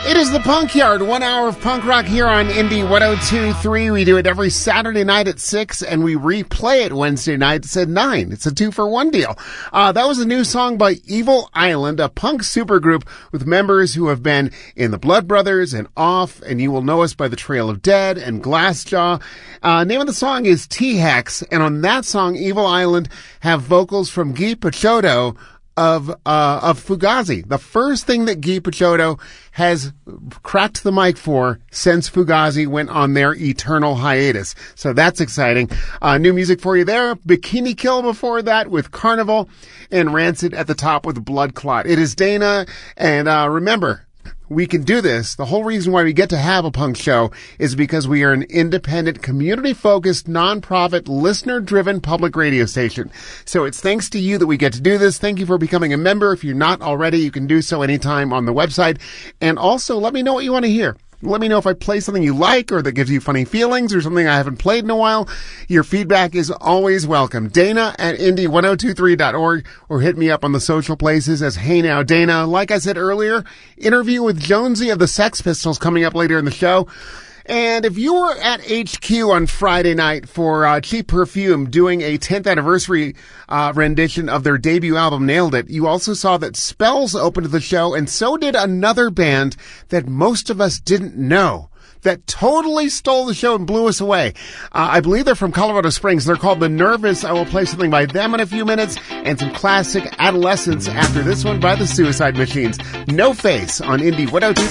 It is the Punk Yard, 1 hour of punk rock here on Indie 102.3. We do it every Saturday night at 6, and we replay it Wednesday nights at 9. It's a 2-for-1 deal. That was a new song by Evil Island, a punk supergroup with members who have been in the Blood Brothers and Off, and You Will Know Us by the Trail of Dead and Glassjaw. Name of the song is T-Hex, and on that song, Evil Island have vocals from Guy Picciotto of Fugazi. The first thing that Guy Picciotto has cracked the mic for since Fugazi went on their eternal hiatus. So that's exciting. New music for you there. Bikini Kill before that with Carnival, and Rancid at the top with Blood Clot. It is Dana, and remember, we can do this. The whole reason why we get to have a punk show is because we are an independent, community-focused, non-profit, listener-driven public radio station. So it's thanks to you that we get to do this. Thank you for becoming a member. If you're not already, you can do so anytime on the website. And also, let me know what you want to hear. Let me know if I play something you like or that gives you funny feelings or something I haven't played in a while. Your feedback is always welcome. Dana at indie1023.org, or hit me up on the social places as Hey Now Dana. Like I said earlier, interview with Jonesy of the Sex Pistols coming up later in the show. And if you were at HQ on Friday night for Cheap Perfume doing a 10th anniversary rendition of their debut album, Nailed It, you also saw that Spells opened the show, and so did another band that most of us didn't know that totally stole the show and blew us away. I believe they're from Colorado Springs. They're called The Nervous. I will play something by them in a few minutes and some classic Adolescence after this one by the Suicide Machines. No Face on Indie 102.